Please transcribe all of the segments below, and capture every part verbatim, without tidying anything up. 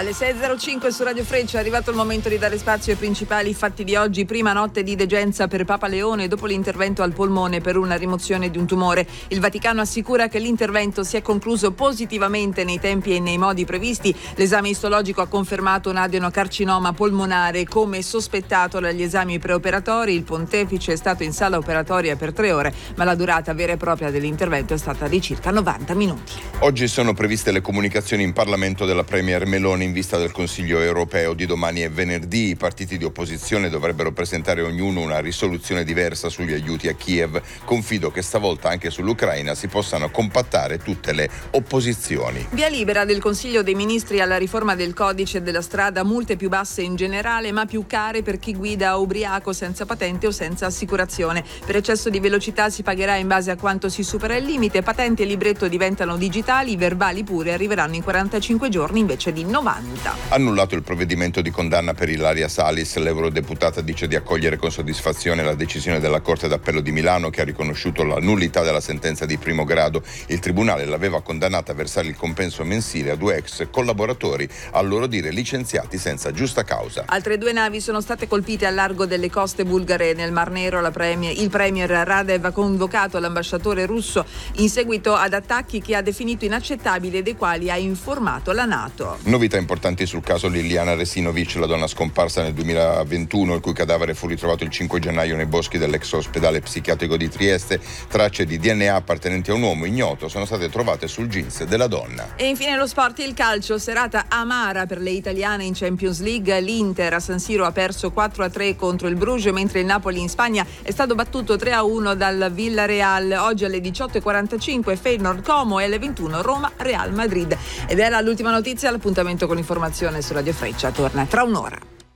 Alle sei e zero cinque su Radio Freccia è arrivato il momento di dare spazio ai principali fatti di oggi. Prima notte di degenza per Papa Leone dopo l'intervento al polmone per una rimozione di un tumore. Il Vaticano assicura che l'intervento si è concluso positivamente nei tempi e nei modi previsti. L'esame istologico ha confermato un adenocarcinoma polmonare come sospettato dagli esami preoperatori. Il pontefice è stato in sala operatoria per tre ore, ma la durata vera e propria dell'intervento è stata di circa novanta minuti. Oggi sono previste le comunicazioni in Parlamento della Premier Meloni in vista del Consiglio europeo di domani e venerdì. I partiti di opposizione dovrebbero presentare ognuno una risoluzione diversa sugli aiuti a Kiev. Confido che stavolta anche sull'Ucraina si possano compattare tutte le opposizioni. Via libera del Consiglio dei Ministri alla riforma del codice della strada, multe più basse in generale ma più care per chi guida ubriaco, senza patente o senza assicurazione. Per eccesso di velocità si pagherà in base a quanto si supera il limite, patenti e libretto diventano digitali, i verbali pure arriveranno in quarantacinque giorni invece di novanta. Annullato il provvedimento di condanna per Ilaria Salis, l'eurodeputata dice di accogliere con soddisfazione la decisione della Corte d'Appello di Milano che ha riconosciuto la nullità della sentenza di primo grado. Il tribunale l'aveva condannata a versare il compenso mensile a due ex collaboratori, a loro dire licenziati senza giusta causa. Altre due navi sono state colpite al largo delle coste bulgare nel Mar Nero. La premier, il premier Radev ha convocato l'ambasciatore russo in seguito ad attacchi che ha definito inaccettabili e dei quali ha informato la NATO. Novità importanti sul caso Liliana Resinovic, la donna scomparsa nel duemilaventuno, il cui cadavere fu ritrovato il cinque gennaio nei boschi dell'ex ospedale psichiatrico di Trieste. Tracce di D N A appartenenti a un uomo ignoto sono state trovate sul jeans della donna. E infine lo sport, il calcio, serata amara per le italiane in Champions League. L'Inter a San Siro ha perso quattro a tre contro il Bruges, mentre il Napoli in Spagna è stato battuto tre a uno dal Villarreal. Oggi alle diciotto e quarantacinque Feyenoord Como e alle ventuno Roma Real Madrid. Ed era l'ultima notizia, l'appuntamento con l'informazione su Radio Freccia torna tra un'ora.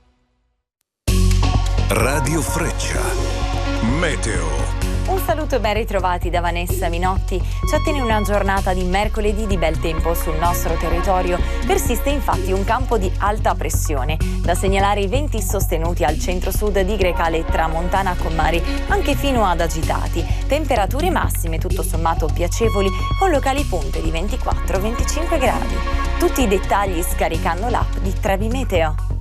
Radio Freccia, meteo. Un saluto e ben ritrovati da Vanessa Minotti. Ci attende una giornata di mercoledì di bel tempo sul nostro territorio. Persiste infatti un campo di alta pressione. Da segnalare i venti sostenuti al centro-sud di Grecale e Tramontana con mari anche fino ad agitati. Temperature massime tutto sommato piacevoli con locali punte di ventiquattro venticinque gradi. Tutti i dettagli scaricando l'app di Trebi Meteo.